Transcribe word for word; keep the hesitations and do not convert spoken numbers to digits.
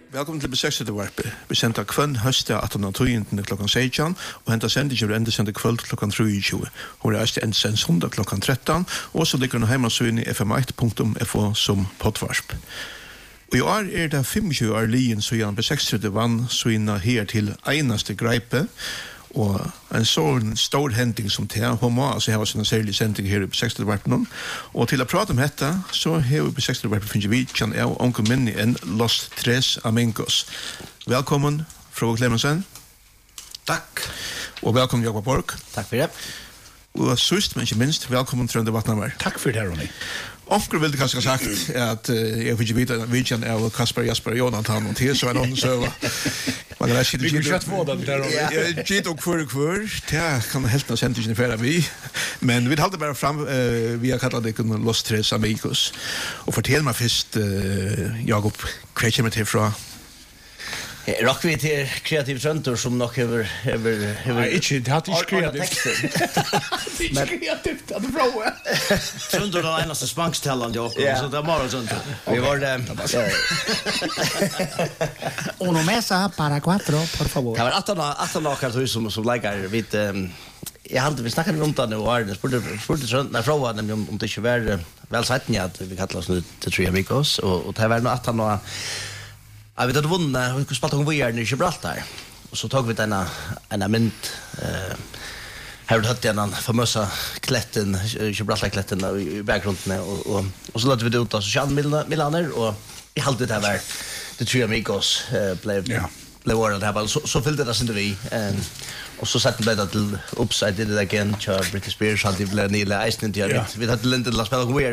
Velkommen til besøkset varpe. Vi sender kvønn høste atten tjue klokken seksten, og hentet sendinger enda sender kvöld klokken tjue. Hun er øste enda send sondag klokken tretten, og så ligger hun hjemme søgn i f m ett punktum f o som poddvarp. Og i år er det tjuefem år lien så gjerne besøkset vann søgna her til einaste greipe, og en sånn stor hending som det, hun må altså ha sånne særlige sendinger her i besøkset varpen. Og til å prate om dette, så har vi besøkset varpen finner vi kjenn av onkel minni en Los Tres Amigos. Velkommen, Frode Clemensen. Takk. Og velkommen, Jakob Borg. Takk for det. Og sist, men ikke minst, velkommen, Trønde Vatnamær. Takk for det, Ronny. Onkel ville kanskje ha sagt at uh, jeg fikk vite vi kjenner av Kasper, Jasper og Jonathan og til, så er noen søva. Men det er ikke... Vi kan ikke få den der, Ronny. Ja, gitt og kvør og kvør, det kan helst ha sendt ikke færre vi. Men vi hadde bare fram, uh, vi har kallet det kun Los Tres Amigos. Og fortell meg først, uh, Jakob, hva kommer til fra? Rock vi till kreativ tröntor som nog över över över Nej, inte det hade inte kreativt. Men kreativt att fråga. Tröntor är en av spankställan jag så det var sånt. Vi var det. Uno mesa para cuatro, por favor. Det var åtta åtta lagar som som lägger vid jag hade vi snackade runt där och Arne spurte spurte tröntor när frågan om om det inte var väl sagt ni att vi kallar oss nu till Tre Amigos och och det var nog att han Ja, vi hade vunnit, vi skulle spela om vi är i Gibraltar. Och så tog vi denna en mynd. Eh, här hade jag en famösa klätten, Gibraltar-klätten i bakgrunden. Och, och, och så lade vi det ut av Sean Milaner. Och i halvt det här var det Tre Amigos eh, blev, ja. blev året här. Så, så fyllde det inte vi. Eh, och så satte vi det till Upside Did It Again. Tja, Britney Spears hade vi blivit nila eisen. Vi hade inte spela om vi